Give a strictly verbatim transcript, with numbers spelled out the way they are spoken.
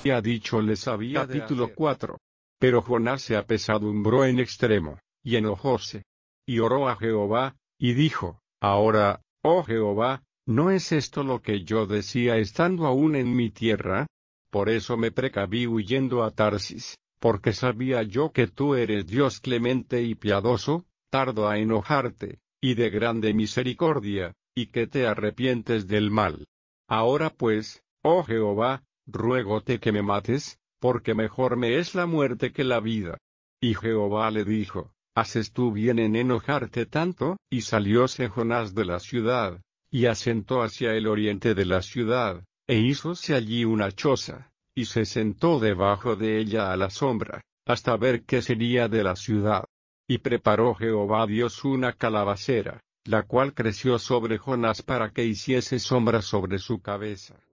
había dicho les había de Capítulo hacer. cuatro. Pero Jonás se apesadumbró en extremo, y enojóse. Y oró a Jehová, y dijo, Ahora, oh Jehová, ¿no es esto lo que yo decía estando aún en mi tierra? Por eso me precaví huyendo a Tarsis, porque sabía yo que tú eres Dios clemente y piadoso, tardo a enojarte, y de grande misericordia, y que te arrepientes del mal. Ahora pues, oh Jehová, ruégote que me mates, porque mejor me es la muerte que la vida. Y Jehová le dijo, ¿haces tú bien en enojarte tanto? Y salióse Jonás de la ciudad, y asentó hacia el oriente de la ciudad, e hízose allí una choza, y se sentó debajo de ella a la sombra, hasta ver qué sería de la ciudad. Y preparó Jehová Dios una calabacera, la cual creció sobre Jonás para que hiciese sombra sobre su cabeza.